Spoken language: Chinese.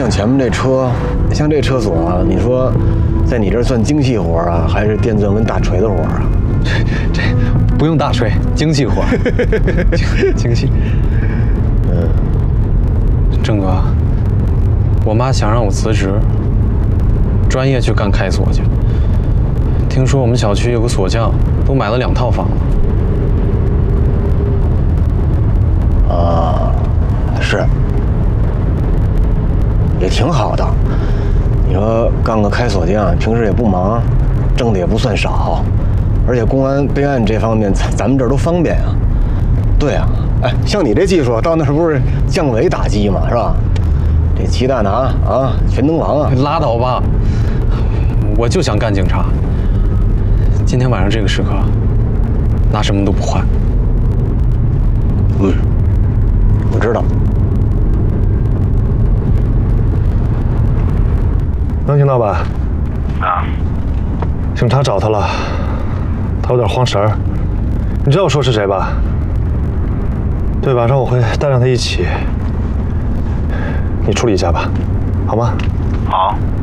像前面这车，像这车锁啊，你说在你这儿算精细活啊，还是电钻跟大锤的活啊？ 这不用大锤，精细活，精细。郑哥，我妈想让我辞职，专业去干开锁去。听说我们小区有个锁匠都买了2套房了。 啊，是，也挺好的。你说干个开锁匠，平时也不忙，挣的也不算少，而且公安备案这方面，咱们这儿都方便啊。对啊，哎，像你这技术，到那儿不是降维打击嘛，是吧？这齐大拿啊，全能王啊！ 拉倒吧，我就想干警察。今天晚上这个时刻，拿什么都不换。 我知道。 能听到吧？ 啊。 警察找他了，他有点慌神儿。你知道我说是谁吧？对，晚上我会带上他一起，你处理一下吧，好吗？ 好。